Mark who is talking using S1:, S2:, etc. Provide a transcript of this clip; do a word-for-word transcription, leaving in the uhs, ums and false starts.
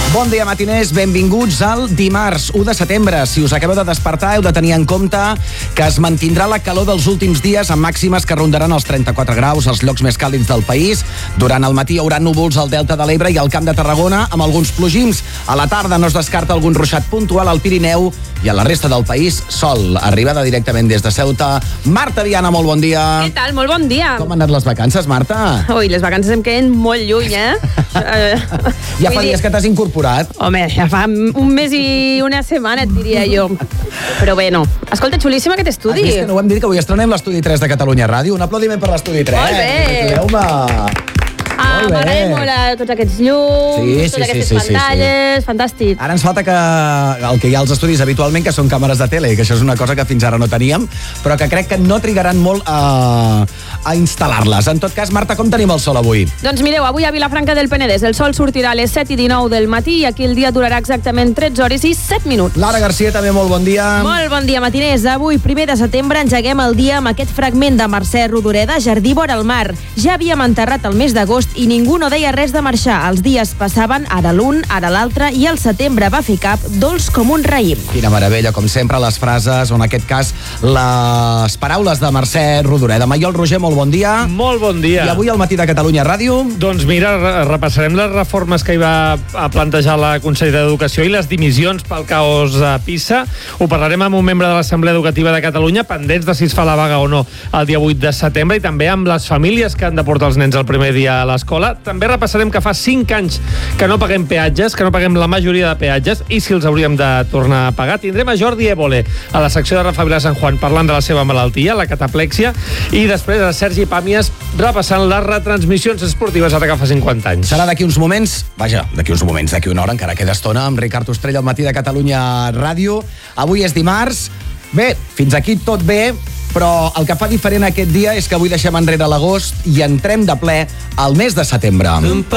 S1: Bon dia, matiners. Benvinguts al dimarts u de setembre. Si us acabeu de despertar, heu de tenir en compte que es mantindrà la calor dels últims dies amb màximes que rondaran els trenta-quatre graus als llocs més càlids del país. Durant el matí hi haurà núvols al Delta de l'Ebre i al Camp de Tarragona amb alguns plogims. A la tarda no es descarta algun ruixat puntual al Pirineu i a la resta del país, sol. Arribada directament des de Ceuta. Marta Viana, molt bon dia.
S2: Què tal? Molt bon dia.
S1: Com han anat les vacances, Marta?
S2: Ui, les vacances em queden molt lluny, eh?
S1: Ja fa dies que t'has incorporat.
S2: Home, ja fa un mes i una setmana, et diria jo. Però bé, no. Escolta, xulíssim aquest estudi.
S1: Has vist que no ho hem dit, que avui estrenem l'Estudi tres de Catalunya Ràdio? Un aplaudiment per l'Estudi tres.
S2: Molt bé.
S1: Home.
S2: Ah, m'agrada molt eh, tots aquests llums,
S1: Sí, sí,
S2: totes
S1: sí,
S2: aquestes
S1: sí, sí,
S2: pantalles, fantàstic.
S1: Ara ens falta que el que hi ha als estudis habitualment, que són càmeres de tele, que això és una cosa que fins ara no teníem, però que crec que no trigaran molt a, a instal·lar-les. En tot cas, Marta, com tenim el sol avui?
S2: Doncs mireu, avui a Vilafranca del Penedès el sol sortirà a les set i dinou del matí i aquí el dia durarà exactament tretze hores i set minuts.
S1: Lara Garcia, també molt bon dia.
S2: Molt bon dia, matiners. Avui, primer de setembre, engeguem el dia amb aquest fragment de Mercè Rodoreda, Jardí vora el mar. Ja havíem enterrat el mes d'agost i ningú no deia res de marxar. Els dies passaven, ara l'un, ara l'altre, i el setembre va fer cap dolç com un raïm.
S1: Quina meravella, com sempre, les frases, o en aquest cas, les paraules de Mercè Rodoreda. Maiol Roger, molt bon dia.
S3: Molt bon dia.
S1: I avui al matí de Catalunya Ràdio...
S3: Doncs mira, repassarem les reformes que hi va a plantejar la Conselleria d'Educació i les dimissions pel caos a Pisa. Ho parlarem amb un membre de l'Assemblea Educativa de Catalunya, pendents de si es fa la vaga o no el dia vuit de setembre, i també amb les famílies que han de portar els nens el primer dia a l'escola. També repassarem que fa cinc anys que no paguem peatges, que no paguem la majoria de peatges, i si els hauríem de tornar a pagar. Tindrem a Jordi Évole a la secció de Rafa Vila San Juan parlant de la seva malaltia, la cataplèxia, i després a Sergi Pàmies repassant les retransmissions esportives ara que fa cinquanta anys.
S1: Serà d'aquí uns moments, vaja, d'aquí uns moments, d'aquí una hora, encara queda estona, amb Ricard Ostrell al matí de Catalunya Ràdio. Avui és dimarts. Bé, fins aquí tot bé, però el que fa diferent aquest dia és que avui deixem enrere l'agost i entrem de ple al mes de setembre.